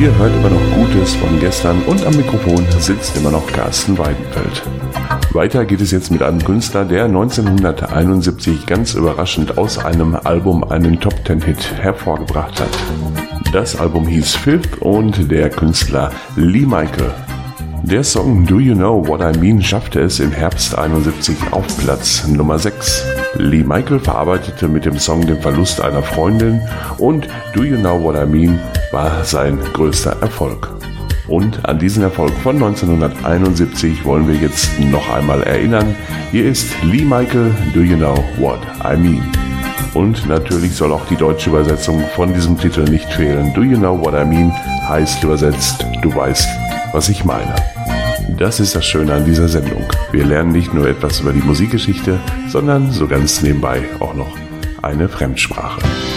Ihr hört immer noch Gutes von gestern und am Mikrofon sitzt immer noch Carsten Weidenfeld. Weiter geht es jetzt mit einem Künstler, der 1971 ganz überraschend aus einem Album einen Top-10-Hit hervorgebracht hat. Das Album hieß Fifth und der Künstler Lee Michael. Der Song Do You Know What I Mean schaffte es im Herbst 71 auf Platz Nummer 6. Lee Michael verarbeitete mit dem Song den Verlust einer Freundin und Do You Know What I Mean war sein größter Erfolg. Und an diesen Erfolg von 1971 wollen wir jetzt noch einmal erinnern. Hier ist Lee Michael, Do You Know What I Mean. Und natürlich soll auch die deutsche Übersetzung von diesem Titel nicht fehlen. Do You Know What I Mean heißt übersetzt, du weißt, was ich meine. Das ist das Schöne an dieser Sendung. Wir lernen nicht nur etwas über die Musikgeschichte, sondern so ganz nebenbei auch noch eine Fremdsprache.